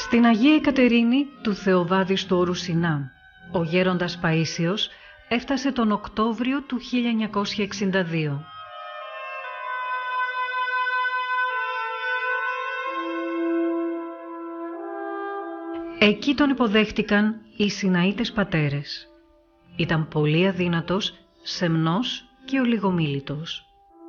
Στην Αγία Εκατερίνη του Θεοβάδιστου όρου Σινά, ο γέροντας Παΐσιος έφτασε τον Οκτώβριο του 1962. Εκεί τον υποδέχτηκαν οι Σιναΐτες πατέρες. Ήταν πολύ αδύνατος, σεμνός και ολιγομίλητος.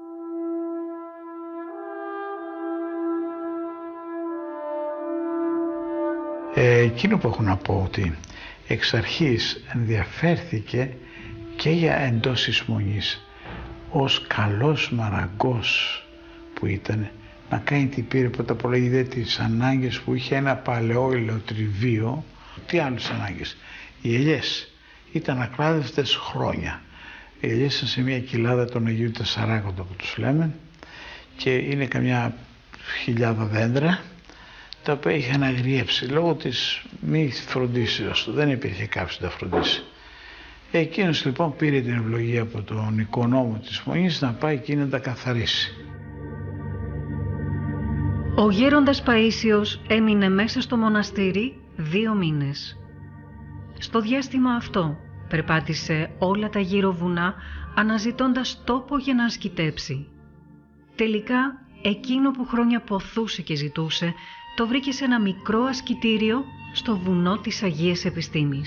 Εκείνο που έχω να πω ότι εξ αρχής ενδιαφέρθηκε και για εντός εισμονής ως καλός μαραγκός που ήταν να κάνει την πήρε πρώτα απ' όλα είδε τις ανάγκες που είχε ένα παλαιό ηλεοτριβείο. Τι άλλες ανάγκες? Οι ελιές ήταν ακλάδευτες χρόνια. Οι ελιές ήταν σε μια κοιλάδα των Αγίου Τεσσαράκοντα που τους λέμε και είναι καμιά χιλιάδα δέντρα τα οποία είχαν αγριέψει λόγω της μη φροντίσεως του. Δεν υπήρχε κάποιος να τα φροντίσει. Εκείνος λοιπόν πήρε την ευλογία από τον οικονόμο της Μονής να πάει εκεί να τα καθαρίσει. Ο γέροντας Παΐσιος έμεινε μέσα στο μοναστήρι 2 μήνες. Στο διάστημα αυτό περπάτησε όλα τα γύρω βουνά αναζητώντας τόπο για να ασκητέψει. Τελικά εκείνο που χρόνια ποθούσε και ζητούσε το βρήκε σε ένα μικρό ασκητήριο στο βουνό της Αγίας Επιστήμης.